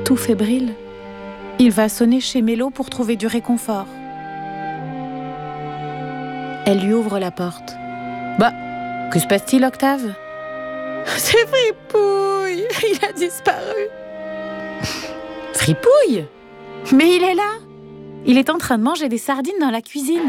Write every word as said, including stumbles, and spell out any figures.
Tout fébrile, il va sonner chez Mélo pour trouver du réconfort. Elle lui ouvre la porte. « Bah, que se passe-t-il, Octave ?»« C'est Fripouille, il a disparu. »« Fripouille ? Mais il est là. Il est en train de manger des sardines dans la cuisine. »